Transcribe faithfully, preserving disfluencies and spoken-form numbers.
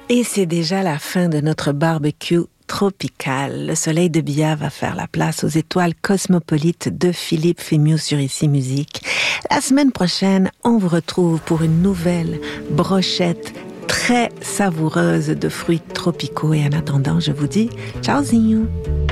Et c'est déjà la fin de notre barbecue tropical. Le soleil de Bia va faire la place aux étoiles cosmopolites de Philippe Fémieux sur Ici Musique. La semaine prochaine, on vous retrouve pour une nouvelle brochette très savoureuse de fruits tropicaux. Et en attendant, je vous dis ciao, Zignou.